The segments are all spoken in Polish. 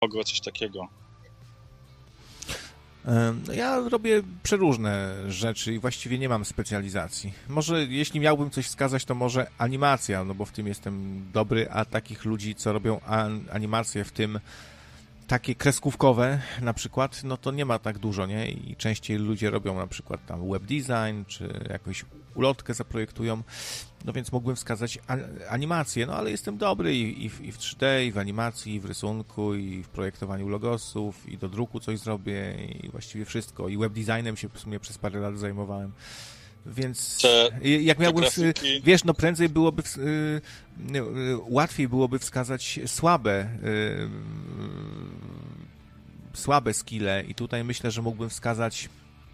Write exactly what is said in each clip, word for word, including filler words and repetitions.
logo, coś takiego. No ja robię przeróżne rzeczy i właściwie nie mam specjalizacji. Może jeśli miałbym coś wskazać, to może animacja, no bo w tym jestem dobry, a takich ludzi, co robią animacje, w tym takie kreskówkowe na przykład, no to nie ma tak dużo, nie? I częściej ludzie robią na przykład tam web design, czy jakąś ulotkę zaprojektują, no więc mógłbym wskazać animację, no ale jestem dobry i, i, w, i w trzy D, i w animacji, i w rysunku, i w projektowaniu logosów, i do druku coś zrobię, i właściwie wszystko. I web designem się w sumie przez parę lat zajmowałem. Więc te, jak miałbym, grafiki... wiesz, no prędzej byłoby, yy, yy, łatwiej byłoby wskazać słabe, yy, słabe skille i tutaj myślę, że mógłbym wskazać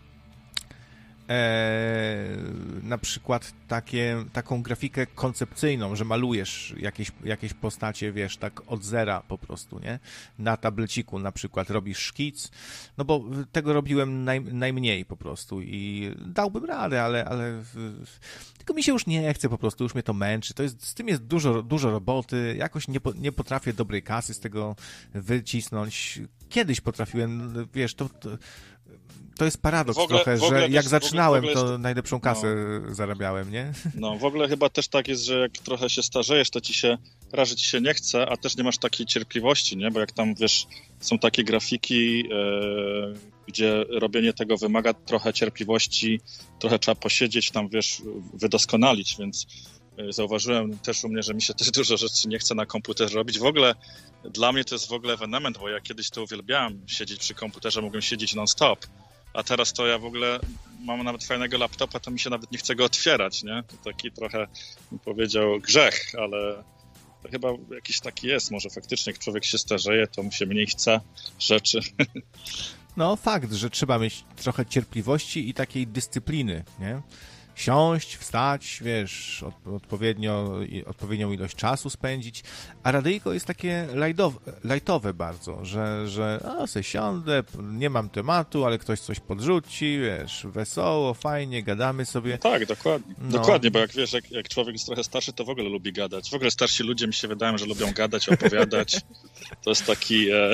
e, na przykład takie, taką grafikę koncepcyjną, że malujesz jakieś, jakieś postacie, wiesz, tak od zera po prostu, nie? Na tableciku na przykład robisz szkic, no bo tego robiłem naj, najmniej po prostu i dałbym radę, ale, ale tylko mi się już nie chce po prostu, już mnie to męczy, to jest, z tym jest dużo, dużo roboty, jakoś nie, nie potrafię dobrej kasy z tego wycisnąć. Kiedyś potrafiłem, wiesz, to, to To jest paradoks ogóle, trochę, że jak jest, zaczynałem, w ogóle, w ogóle to jest... najlepszą kasę no. zarabiałem, nie? No, w ogóle chyba też tak jest, że jak trochę się starzejesz, to ci się, raz, że ci się nie chce, a też nie masz takiej cierpliwości, nie? Bo jak tam, wiesz, są takie grafiki, e, gdzie robienie tego wymaga trochę cierpliwości, trochę trzeba posiedzieć tam, wiesz, wydoskonalić, więc zauważyłem też u mnie, że mi się też dużo rzeczy nie chce na komputerze robić. W ogóle dla mnie to jest w ogóle ewenement, bo ja kiedyś to uwielbiałem siedzieć przy komputerze, mogłem siedzieć non-stop. A teraz to ja w ogóle mam nawet fajnego laptopa, to mi się nawet nie chce go otwierać, nie? To taki trochę, bym powiedział, grzech, ale to chyba jakiś taki jest. Może faktycznie, jak człowiek się starzeje, to mu się mniej chce rzeczy. No fakt, że trzeba mieć trochę cierpliwości i takiej dyscypliny, nie? Siąść, wstać, wiesz, odpowiednio, odpowiednią ilość czasu spędzić, a radyjko jest takie lightowe, lightowe bardzo, że, że a, se siądę, nie mam tematu, ale ktoś coś podrzuci, wiesz, wesoło, fajnie, gadamy sobie. No tak, dokładnie, no. Dokładnie, bo jak wiesz, jak, jak człowiek jest trochę starszy, to w ogóle lubi gadać. W ogóle starsi ludzie mi się wydają, że lubią gadać, opowiadać. To jest taki... E,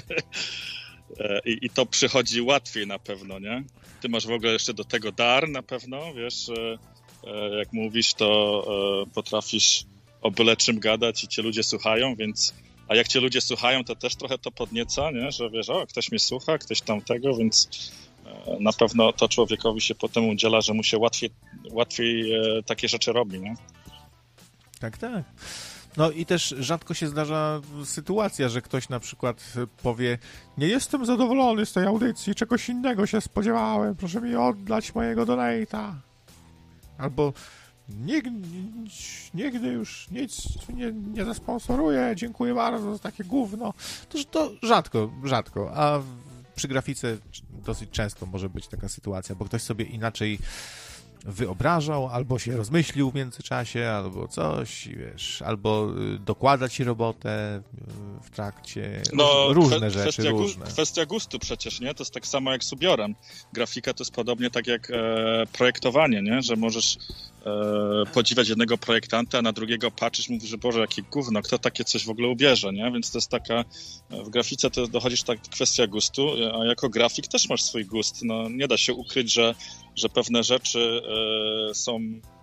I, I to przychodzi łatwiej na pewno, nie? Ty masz w ogóle jeszcze do tego dar na pewno, wiesz, jak mówisz, to potrafisz o byle czym gadać i cię ludzie słuchają, więc, a jak cię ludzie słuchają, to też trochę to podnieca, nie? Że wiesz, o, ktoś mnie słucha, ktoś tam tego, więc na pewno to człowiekowi się potem udziela, że mu się łatwiej, łatwiej takie rzeczy robi, nie? Tak, tak. No i też rzadko się zdarza sytuacja, że ktoś na przykład powie: nie jestem zadowolony z tej audycji, czegoś innego się spodziewałem, proszę mi oddać mojego donate'a. Albo nigdy, nigdy już nic nie, nie zasponsoruję, dziękuję bardzo za takie gówno. To, to rzadko, rzadko, a przy grafice dosyć często może być taka sytuacja, bo ktoś sobie inaczej wyobrażał, albo się rozmyślił w międzyczasie, albo coś, wiesz, albo dokłada ci robotę w trakcie, no, różne kwe- rzeczy, kwestia różne. Gu- kwestia gustu przecież, nie? To jest tak samo jak z ubiorem. Grafika to jest podobnie tak jak e, projektowanie, nie? Że możesz e, podziwiać jednego projektanta, a na drugiego patrzysz, mówisz, że Boże, jakie gówno, kto takie coś w ogóle ubierze, nie? Więc to jest taka, w grafice to dochodzisz tak kwestia gustu, a jako grafik też masz swój gust. No, nie da się ukryć, że że pewne rzeczy e, są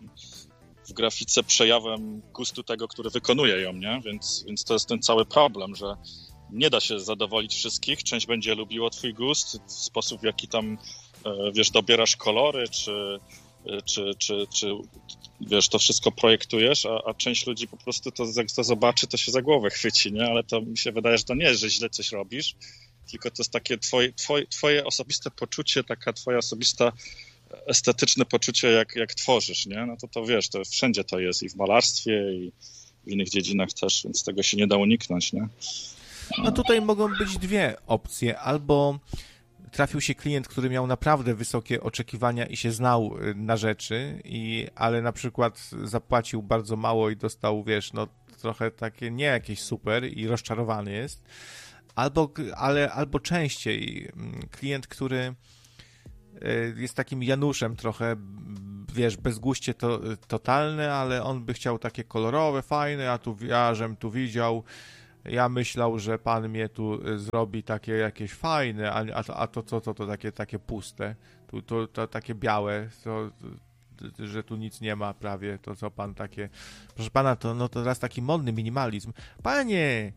w grafice przejawem gustu tego, który wykonuje ją, nie? Więc, więc to jest ten cały problem, że nie da się zadowolić wszystkich. Część będzie lubiła twój gust, sposób w jaki tam, e, wiesz, dobierasz kolory, czy, czy, czy, czy wiesz, to wszystko projektujesz, a, a część ludzi po prostu to, jak to zobaczy, to się za głowę chwyci, nie? Ale to mi się wydaje, że to nie jest, że źle coś robisz, tylko to jest takie twoje, twoje, twoje osobiste poczucie, taka twoja osobista estetyczne poczucie, jak, jak tworzysz, nie? No to to wiesz, to wszędzie to jest i w malarstwie, i w innych dziedzinach też, więc tego się nie da uniknąć, nie? No tutaj mogą być dwie opcje. Albo trafił się klient, który miał naprawdę wysokie oczekiwania i się znał na rzeczy, i, ale na przykład zapłacił bardzo mało i dostał, wiesz, no trochę takie nie jakieś super i rozczarowany jest. Albo, ale, albo częściej klient, który jest takim Januszem trochę, wiesz, bezguście to, totalne, ale on by chciał takie kolorowe, fajne, a tu ja żem tu widział ja myślał, że pan mnie tu zrobi takie jakieś fajne, a, a, a to co to, to, to takie, takie puste, tu, to, to takie białe, to, to, że tu nic nie ma prawie, to co pan takie... Proszę pana, to, no to teraz taki modny minimalizm. Panie!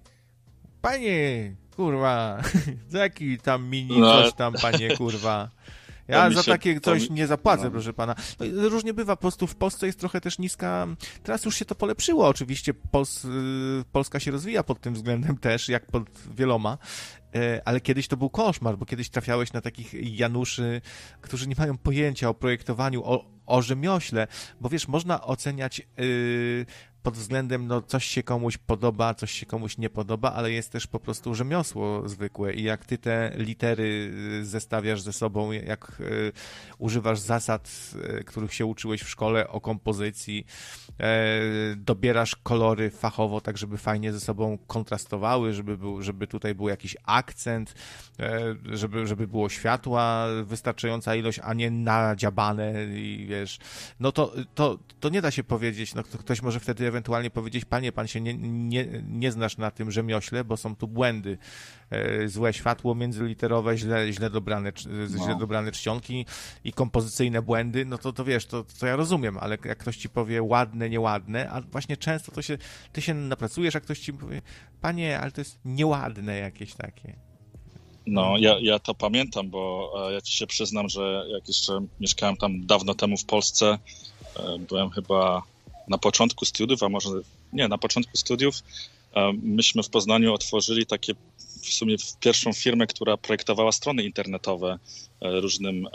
Panie! Kurwa! Za jaki tam mini coś tam, panie, kurwa? Ja za się, takie coś mi... nie zapłacę, no. Proszę pana. No, różnie bywa, po prostu w Polsce jest trochę też niska... Teraz już się to polepszyło, oczywiście Pols... Polska się rozwija pod tym względem też, jak pod wieloma, ale kiedyś to był koszmar, bo kiedyś trafiałeś na takich Januszy, którzy nie mają pojęcia o projektowaniu, o, o rzemiośle, bo wiesz, można oceniać... Yy... pod względem, no coś się komuś podoba, coś się komuś nie podoba, ale jest też po prostu rzemiosło zwykłe i jak ty te litery zestawiasz ze sobą, jak y, używasz zasad, y, których się uczyłeś w szkole o kompozycji, y, dobierasz kolory fachowo, tak żeby fajnie ze sobą kontrastowały, żeby, był, żeby tutaj był jakiś akcent, y, żeby, żeby było światła wystarczająca ilość, a nie nadziabane i wiesz, no to, to, to nie da się powiedzieć, no ktoś może wtedy ewentualnie powiedzieć, panie, pan się nie, nie, nie znasz na tym rzemiośle, bo są tu błędy, e, złe światło międzyliterowe, źle, źle, dobrane, no. źle dobrane czcionki i kompozycyjne błędy, no to, to wiesz, to, to ja rozumiem, ale jak ktoś ci powie ładne, nieładne, a właśnie często to się, ty się napracujesz, a ktoś ci powie, panie, ale to jest nieładne jakieś takie. No, ja, ja to pamiętam, bo e, ja ci się przyznam, że jak jeszcze mieszkałem tam dawno temu w Polsce, e, byłem chyba na początku studiów, a może nie, na początku studiów myśmy w Poznaniu otworzyli takie w sumie pierwszą firmę, która projektowała strony internetowe różnym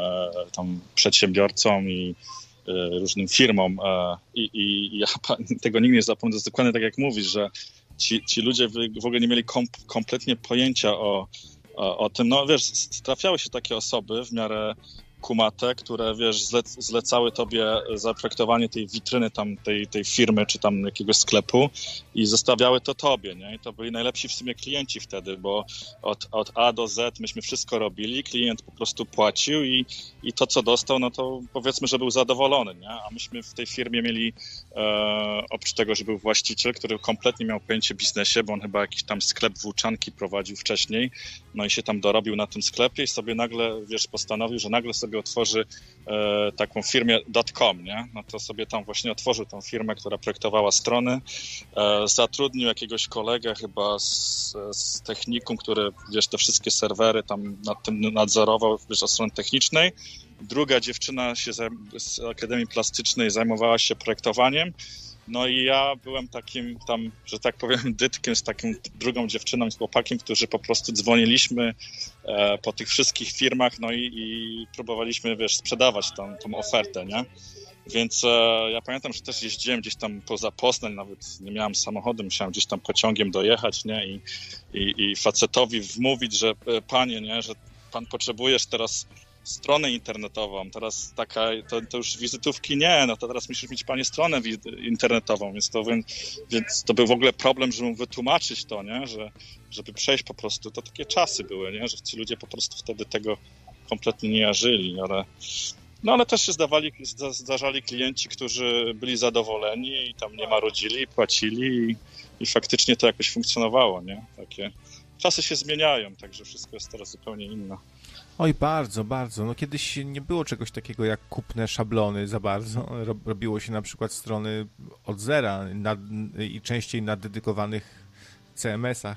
tam przedsiębiorcom i różnym firmom i, i ja tego nigdy nie zapomnę, to jest dokładnie tak jak mówisz, że ci, ci ludzie w ogóle nie mieli kom, kompletnie pojęcia o, o, o tym, no wiesz, trafiały się takie osoby w miarę kumate, które, wiesz, zle, zlecały tobie zaprojektowanie tej witryny tam, tej, tej firmy, czy tam jakiegoś sklepu i zostawiały to tobie, nie? I to byli najlepsi w sumie klienci wtedy, bo od, od A do Z myśmy wszystko robili, klient po prostu płacił i, i to, co dostał, no to powiedzmy, że był zadowolony, nie? A myśmy w tej firmie mieli, e, oprócz tego, że był właściciel, który kompletnie miał pojęcie biznesie, bo on chyba jakiś tam sklep włóczanki prowadził wcześniej, no i się tam dorobił na tym sklepie i sobie nagle, wiesz, postanowił, że nagle sobie otworzy e, taką firmę .com, nie? No to sobie tam właśnie otworzył tą firmę, która projektowała strony, e, zatrudnił jakiegoś kolegę chyba z, z technikum, który, wiesz, te wszystkie serwery tam nad tym nadzorował, wiesz, od strony technicznej. Druga dziewczyna się z Akademii Plastycznej zajmowała się projektowaniem. No i ja byłem takim tam, że tak powiem, dytkiem z taką drugą dziewczyną, z chłopakiem, którzy po prostu dzwoniliśmy e, po tych wszystkich firmach, no i, i próbowaliśmy, wiesz, sprzedawać tą, tą ofertę, nie? Więc e, ja pamiętam, że też jeździłem gdzieś tam poza Poznań, nawet nie miałem samochodu, musiałem gdzieś tam pociągiem dojechać, nie? I, i, i facetowi wmówić, że e, panie, nie, że pan potrzebujesz teraz stronę internetową, teraz taka, to, to już wizytówki nie, no to teraz musisz mieć, panie, stronę internetową, więc to, więc to był w ogóle problem, żeby mu wytłumaczyć to, nie, że, żeby przejść po prostu, to takie czasy były, nie, że ci ludzie po prostu wtedy tego kompletnie nie jarzyli, ale no ale też się zdawali, zdarzali klienci, którzy byli zadowoleni i tam nie marudzili, płacili i, i faktycznie to jakoś funkcjonowało, nie, takie czasy się zmieniają, także wszystko jest teraz zupełnie inne. Oj, bardzo, bardzo. No kiedyś nie było czegoś takiego jak kupne szablony za bardzo. Robiło się na przykład strony od zera na, i częściej na dedykowanych C M S-ach.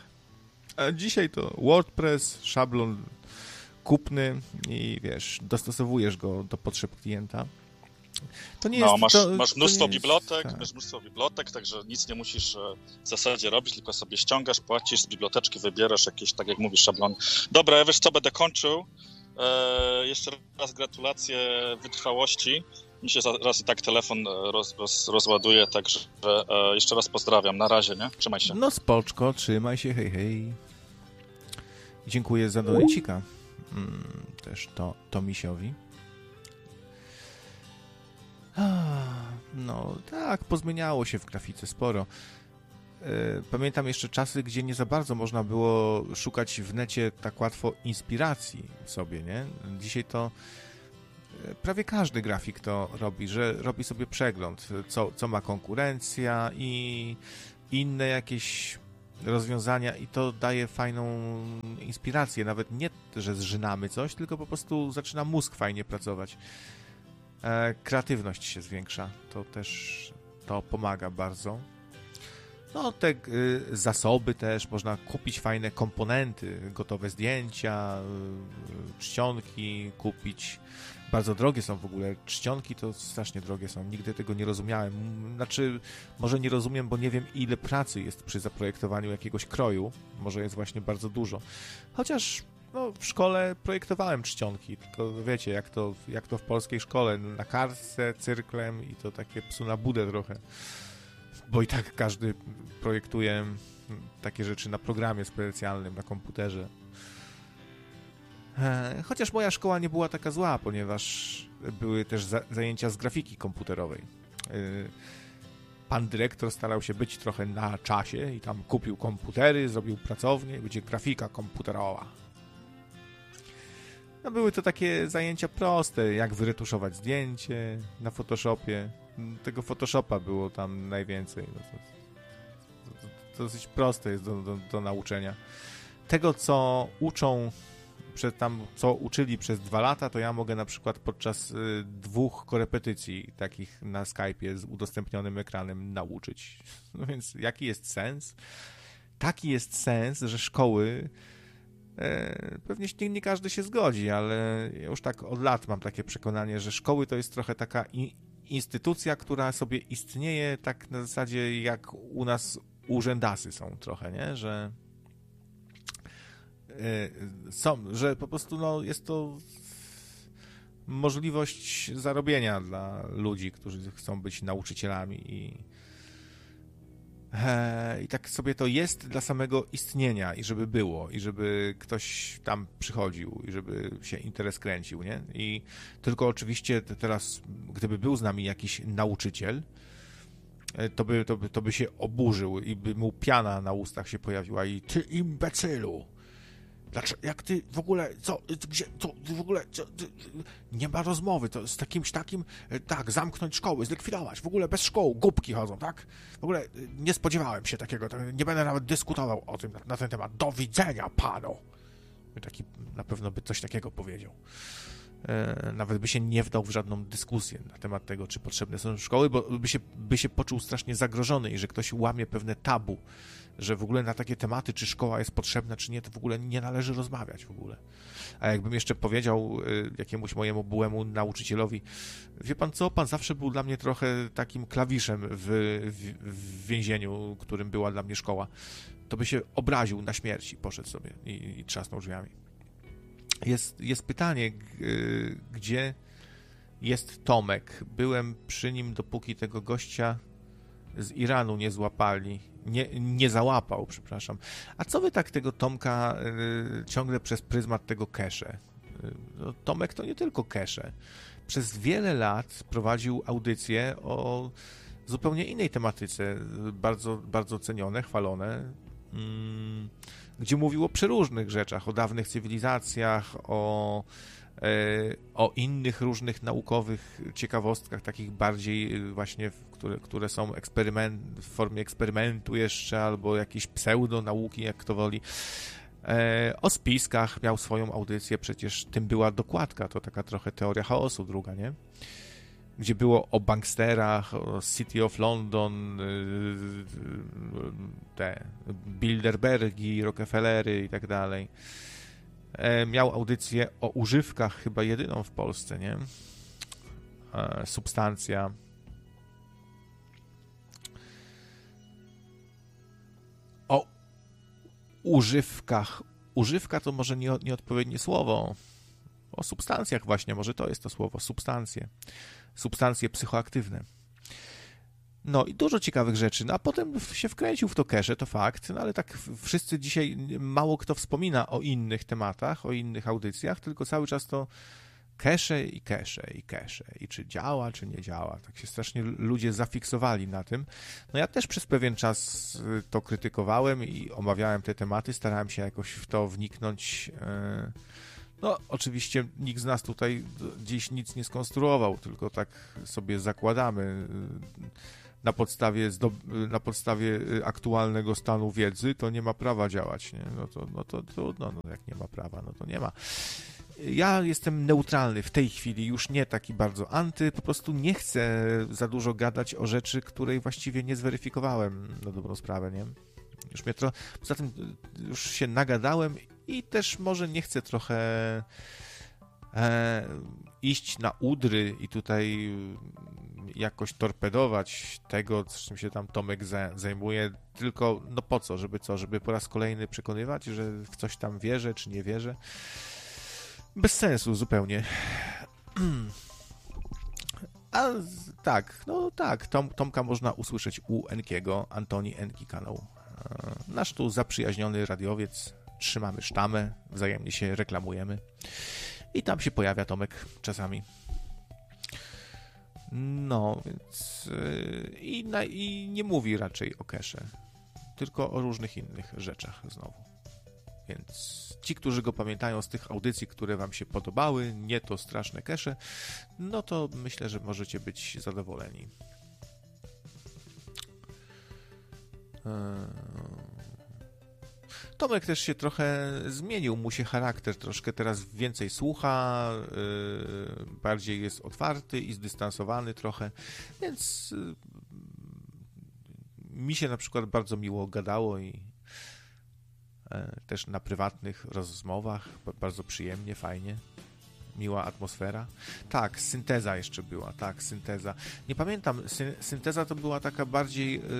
A dzisiaj to WordPress, szablon kupny i wiesz, dostosowujesz go do potrzeb klienta. To nie no, jest, masz, to, masz mnóstwo jest, bibliotek, tak. masz mnóstwo bibliotek, także nic nie musisz w zasadzie robić, tylko sobie ściągasz, płacisz, z biblioteczki wybierasz jakieś, tak jak mówisz, szablon. Dobra, ja wiesz co, będę kończył. E, jeszcze raz gratulacje wytrwałości. Mi się zaraz i tak telefon roz, roz, rozładuje, także e, jeszcze raz pozdrawiam. Na razie, nie? Trzymaj się. No spoczko, trzymaj się, hej, hej. Dziękuję za donecika. Mm, też to Tomisiowi. No tak, pozmieniało się w grafice sporo. Pamiętam jeszcze czasy, gdzie nie za bardzo można było szukać w necie tak łatwo inspiracji sobie, nie? Dzisiaj to prawie każdy grafik to robi, że robi sobie przegląd, co, co ma konkurencja i inne jakieś rozwiązania i to daje fajną inspirację. Nawet nie, że zżynamy coś, tylko po prostu zaczyna mózg fajnie pracować. E, kreatywność się zwiększa. To też to pomaga bardzo. No, te y, zasoby też, można kupić fajne komponenty, gotowe zdjęcia, y, czcionki kupić. Bardzo drogie są w ogóle. Czcionki to strasznie drogie są. Nigdy tego nie rozumiałem. Znaczy, może nie rozumiem, bo nie wiem, ile pracy jest przy zaprojektowaniu jakiegoś kroju. Może jest właśnie bardzo dużo. Chociaż no, w szkole projektowałem czcionki, tylko wiecie, jak to, jak to w polskiej szkole. Na kartce, cyrklem i to takie psu na budę trochę. Bo i tak każdy projektuje takie rzeczy na programie specjalnym, na komputerze. Chociaż moja szkoła nie była taka zła, ponieważ były też zajęcia z grafiki komputerowej. Pan dyrektor starał się być trochę na czasie i tam kupił komputery, zrobił pracownię i będzie grafika komputerowa. No były to takie zajęcia proste, jak wyretuszować zdjęcie na Photoshopie. Tego Photoshopa było tam najwięcej. No to, to, to dosyć proste jest do, do, do nauczenia. Tego, co uczą, przez tam, co uczyli przez dwa lata, to ja mogę na przykład podczas y, dwóch korepetycji takich na Skype'ie z udostępnionym ekranem nauczyć. No więc jaki jest sens? Taki jest sens, że szkoły e, pewnie nie, nie każdy się zgodzi, ale ja już tak od lat mam takie przekonanie, że szkoły to jest trochę taka i, instytucja, która sobie istnieje tak na zasadzie jak u nas urzędasy są trochę, nie? Że są, że po prostu no, jest to możliwość zarobienia dla ludzi, którzy chcą być nauczycielami i, i tak sobie to jest dla samego istnienia i żeby było, i żeby ktoś tam przychodził i żeby się interes kręcił, nie? I tylko oczywiście teraz, gdyby był z nami jakiś nauczyciel, to by, to by, to by się oburzył i by mu piana na ustach się pojawiła i ty imbecylu! Dlaczego, jak ty w ogóle, co, gdzie, co, w ogóle, co, nie ma rozmowy, to z takimś takim, tak, zamknąć szkoły, zlikwidować, w ogóle bez szkół, głupki chodzą, tak? W ogóle nie spodziewałem się takiego, nie będę nawet dyskutował o tym, na, na ten temat, do widzenia panu. Taki, na pewno by coś takiego powiedział. E, nawet by się nie wdał w żadną dyskusję na temat tego, czy potrzebne są szkoły, bo by się, by się poczuł strasznie zagrożony i że ktoś łamie pewne tabu, że w ogóle na takie tematy, czy szkoła jest potrzebna, czy nie, to w ogóle nie należy rozmawiać w ogóle. A jakbym jeszcze powiedział y, jakiemuś mojemu byłemu nauczycielowi, wie pan co, pan zawsze był dla mnie trochę takim klawiszem w, w, w więzieniu, którym była dla mnie szkoła, to by się obraził na śmierć i poszedł sobie i, i trzasnął drzwiami. Jest, jest pytanie, g, gdzie jest Tomek? Byłem przy nim, dopóki tego gościa z Iranu nie złapali. Nie, nie załapał, przepraszam. A co wy tak tego Tomka y, ciągle przez pryzmat tego cache? Y, no, Tomek to nie tylko cache. Przez wiele lat prowadził audycje o zupełnie innej tematyce, bardzo, bardzo cenione, chwalone, mm, gdzie mówił o przeróżnych rzeczach, o dawnych cywilizacjach, o, y, o innych różnych naukowych ciekawostkach, takich bardziej właśnie Które, które są eksperyment, w formie eksperymentu jeszcze, albo jakieś pseudonauki, jak kto woli. E, o spiskach miał swoją audycję, przecież tym była dokładka, to taka trochę teoria chaosu druga, nie? Gdzie było o banksterach, o City of London, te Bilderbergi, Rockefellery i tak dalej. E, miał audycję o używkach, chyba jedyną w Polsce, nie? E, substancja. O używkach. Używka to może nie, nieodpowiednie słowo. O substancjach właśnie, może to jest to słowo. Substancje. Substancje psychoaktywne. No i dużo ciekawych rzeczy. No a potem się wkręcił w to cache, to fakt. No ale tak wszyscy dzisiaj, mało kto wspomina o innych tematach, o innych audycjach, tylko cały czas to cache i cache i cache. I czy działa, czy nie działa. Tak się strasznie ludzie zafiksowali na tym. No ja też przez pewien czas to krytykowałem i omawiałem te tematy, starałem się jakoś w to wniknąć. No oczywiście nikt z nas tutaj dziś nic nie skonstruował, tylko tak sobie zakładamy. na podstawie, zdob- na podstawie aktualnego stanu wiedzy, to nie ma prawa działać, nie? No to, no to trudno, no jak nie ma prawa, no to nie ma. Ja jestem neutralny w tej chwili, już nie taki bardzo anty, po prostu nie chcę za dużo gadać o rzeczy, której właściwie nie zweryfikowałem na dobrą sprawę, nie? Już mnie trochę, poza tym już się nagadałem i też może nie chcę trochę e, iść na udry i tutaj jakoś torpedować tego, czym się tam Tomek za, zajmuje, tylko no po co, żeby co, żeby po raz kolejny przekonywać, że w coś tam wierzę, czy nie wierzę. Bez sensu zupełnie. A tak, no tak, Tom, Tomka można usłyszeć u Enkiego, Antoni Enki kanał. Nasz tu zaprzyjaźniony radiowiec, trzymamy sztamę, wzajemnie się reklamujemy i tam się pojawia Tomek czasami. No, więc yy, i, na, i nie mówi raczej o kesze, tylko o różnych innych rzeczach znowu. Więc ci, którzy go pamiętają z tych audycji, które wam się podobały, nie to straszne kesze, no to myślę, że możecie być zadowoleni. Tomek też się trochę zmienił, mu się charakter troszkę teraz więcej słucha, bardziej jest otwarty i zdystansowany trochę, więc mi się na przykład bardzo miło gadało i też na prywatnych rozmowach, bardzo przyjemnie, fajnie, miła atmosfera. Tak, synteza jeszcze była, tak, synteza. Nie pamiętam, sy- synteza to była taka bardziej... Yy...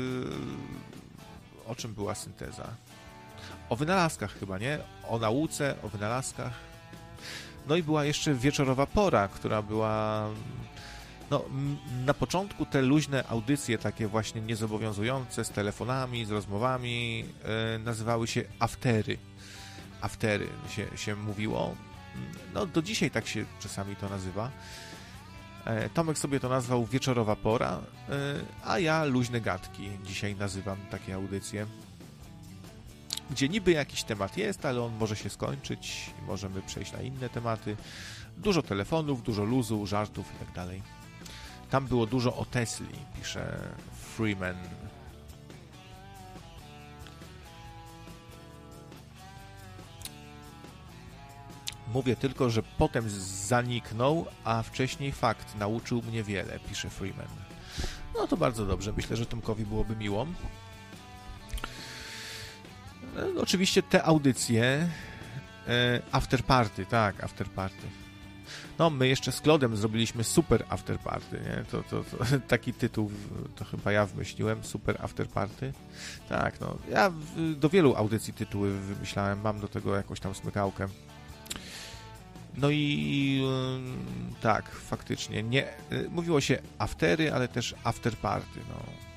O czym była synteza? O wynalazkach chyba, nie? O nauce, o wynalazkach. No i była jeszcze wieczorowa pora, która była... No, na początku te luźne audycje, takie właśnie niezobowiązujące, z telefonami, z rozmowami, yy, nazywały się aftery. Aftery się, się mówiło. No, do dzisiaj tak się czasami to nazywa. Yy, Tomek sobie to nazwał wieczorowa pora, yy, a ja luźne gadki dzisiaj nazywam takie audycje, gdzie niby jakiś temat jest, ale on może się skończyć i możemy przejść na inne tematy. Dużo telefonów, dużo luzu, żartów i tak dalej. Tam było dużo o Tesli, pisze Freeman. Mówię tylko, że potem zaniknął, a wcześniej fakt nauczył mnie wiele, pisze Freeman. No to bardzo dobrze, myślę, że Tomkowi byłoby miło. No, oczywiście te audycje After Party, tak, After Party. No, my jeszcze z Klodem zrobiliśmy Super After Party, nie? To, to, to taki tytuł, to chyba ja wymyśliłem, Super After Party. Tak, no, ja do wielu audycji tytuły wymyślałem, mam do tego jakąś tam smykałkę. No i tak, faktycznie, nie, mówiło się aftery, ale też After Party, no.